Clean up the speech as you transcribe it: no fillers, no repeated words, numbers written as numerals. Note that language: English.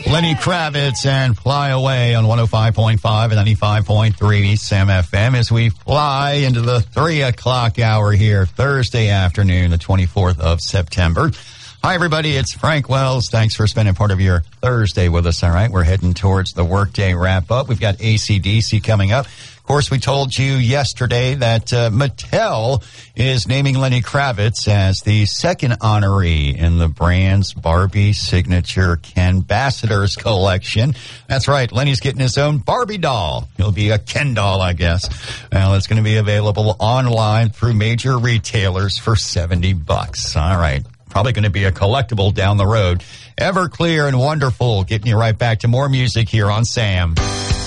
Lenny Kravitz and Fly Away on 105.5 and 95.3 Sam FM as we fly into the 3 o'clock hour here, Thursday afternoon, the 24th of September. Hi, everybody. It's Frank Wells. Thanks for spending part of your Thursday with us. All right. We're heading towards the workday wrap up. We've got AC/DC coming up. Of course, we told you yesterday that Mattel is naming Lenny Kravitz as the second honoree in the brand's Barbie Signature Canbassadors collection. That's right. Lenny's getting his own Barbie doll. He'll be a Ken doll, I guess. Well, it's going to be available online through major retailers for $70. All right. Probably going to be a collectible down the road. Everclear and wonderful. Getting you right back to more music here on Sam.